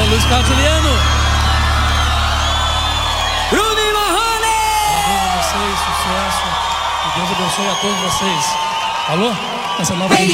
Luiz Carlos Juliano. Bruno e Marrone. Parabéns a vocês, sucesso. Que Deus abençoe a todos vocês. Alô? Essa nova